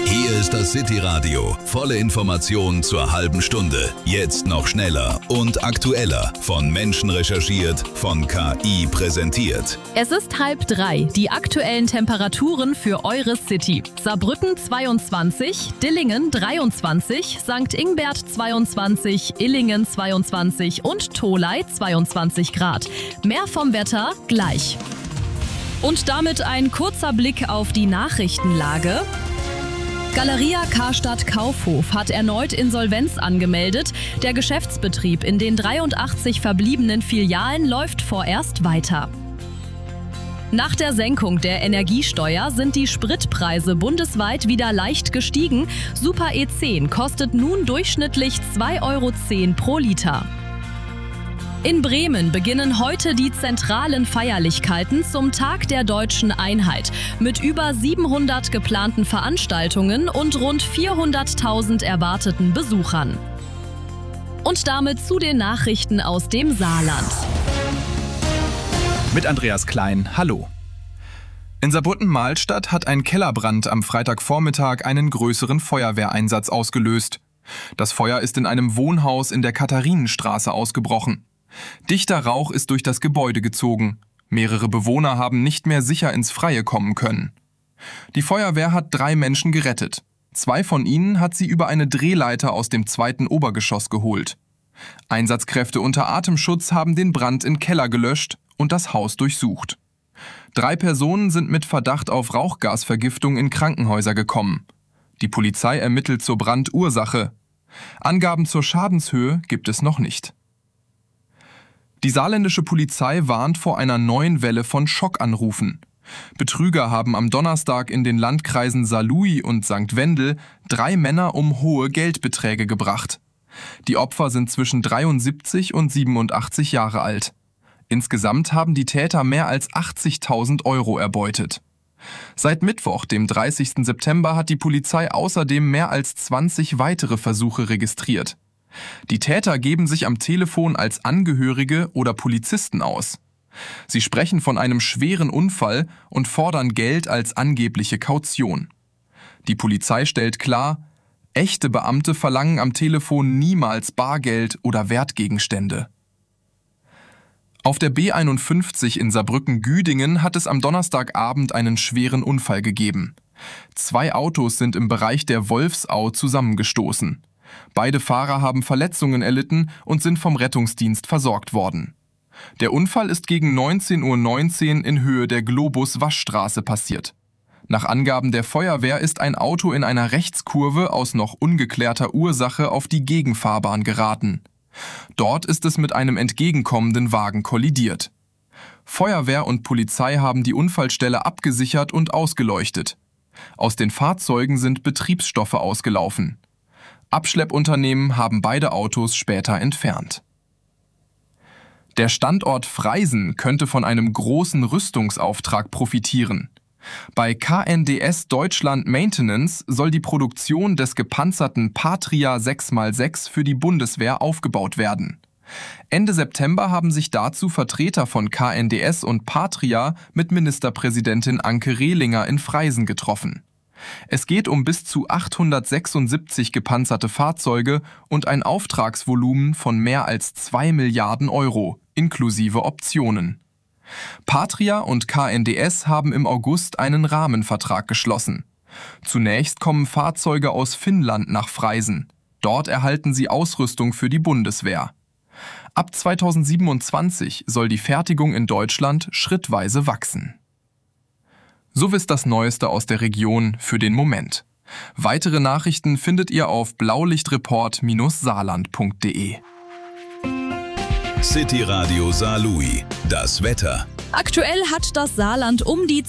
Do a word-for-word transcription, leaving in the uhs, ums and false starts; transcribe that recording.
Hier ist das City Radio. Volle Informationen zur halben Stunde. Jetzt noch schneller und aktueller. Von Menschen recherchiert, von K I präsentiert. Es ist halb drei. Die aktuellen Temperaturen für eure City. Saarbrücken zweiundzwanzig, Dillingen dreiundzwanzig, Sankt Ingbert zweiundzwanzig, Illingen zweiundzwanzig und Tholey zweiundzwanzig Grad. Mehr vom Wetter gleich. Und damit ein kurzer Blick auf die Nachrichtenlage. Galeria Karstadt Kaufhof hat erneut Insolvenz angemeldet. Der Geschäftsbetrieb in den dreiundachtzig verbliebenen Filialen läuft vorerst weiter. Nach der Senkung der Energiesteuer sind die Spritpreise bundesweit wieder leicht gestiegen. Super E zehn kostet nun durchschnittlich zwei Euro zehn pro Liter. In Bremen beginnen heute die zentralen Feierlichkeiten zum Tag der Deutschen Einheit mit über siebenhundert geplanten Veranstaltungen und rund vierhunderttausend erwarteten Besuchern. Und damit zu den Nachrichten aus dem Saarland. Mit Andreas Klein, hallo. In Saarbrücken-Mahlstadt hat ein Kellerbrand am Freitagvormittag einen größeren Feuerwehreinsatz ausgelöst. Das Feuer ist in einem Wohnhaus in der Katharinenstraße ausgebrochen. Dichter Rauch ist durch das Gebäude gezogen. Mehrere Bewohner haben nicht mehr sicher ins Freie kommen können. Die Feuerwehr hat drei Menschen gerettet. Zwei von ihnen hat sie über eine Drehleiter aus dem zweiten Obergeschoss geholt. Einsatzkräfte unter Atemschutz haben den Brand im Keller gelöscht und das Haus durchsucht. Drei Personen sind mit Verdacht auf Rauchgasvergiftung in Krankenhäuser gekommen. Die Polizei ermittelt zur Brandursache. Angaben zur Schadenshöhe gibt es noch nicht. Die saarländische Polizei warnt vor einer neuen Welle von Schockanrufen. Betrüger haben am Donnerstag in den Landkreisen Saarlouis und Sankt Wendel drei Männer um hohe Geldbeträge gebracht. Die Opfer sind zwischen dreiundsiebzig und siebenundachtzig Jahre alt. Insgesamt haben die Täter mehr als achtzigtausend Euro erbeutet. Seit Mittwoch, dem dreißigsten September, hat die Polizei außerdem mehr als zwanzig weitere Versuche registriert. Die Täter geben sich am Telefon als Angehörige oder Polizisten aus. Sie sprechen von einem schweren Unfall und fordern Geld als angebliche Kaution. Die Polizei stellt klar, echte Beamte verlangen am Telefon niemals Bargeld oder Wertgegenstände. Auf der B einundfünfzig in Saarbrücken-Güdingen hat es am Donnerstagabend einen schweren Unfall gegeben. Zwei Autos sind im Bereich der Wolfsau zusammengestoßen. Beide Fahrer haben Verletzungen erlitten und sind vom Rettungsdienst versorgt worden. Der Unfall ist gegen neunzehn Uhr neunzehn in Höhe der Globus-Waschstraße passiert. Nach Angaben der Feuerwehr ist ein Auto in einer Rechtskurve aus noch ungeklärter Ursache auf die Gegenfahrbahn geraten. Dort ist es mit einem entgegenkommenden Wagen kollidiert. Feuerwehr und Polizei haben die Unfallstelle abgesichert und ausgeleuchtet. Aus den Fahrzeugen sind Betriebsstoffe ausgelaufen. Abschleppunternehmen haben beide Autos später entfernt. Der Standort Freisen könnte von einem großen Rüstungsauftrag profitieren. Bei K N D S Deutschland Maintenance soll die Produktion des gepanzerten Patria sechs mal sechs für die Bundeswehr aufgebaut werden. Ende September haben sich dazu Vertreter von K N D S und Patria mit Ministerpräsidentin Anke Rehlinger in Freisen getroffen. Es geht um bis zu achthundertsechsundsiebzig gepanzerte Fahrzeuge und ein Auftragsvolumen von mehr als zwei Milliarden Euro, inklusive Optionen. Patria und K N D S haben im August einen Rahmenvertrag geschlossen. Zunächst kommen Fahrzeuge aus Finnland nach Freisen. Dort erhalten sie Ausrüstung für die Bundeswehr. Ab zweitausendsiebenundzwanzig soll die Fertigung in Deutschland schrittweise wachsen. So ist das Neueste aus der Region für den Moment. Weitere Nachrichten findet ihr auf blaulichtreport Saarland punkt de. City Radio Saarlouis. Das Wetter. Aktuell hat das Saarland um die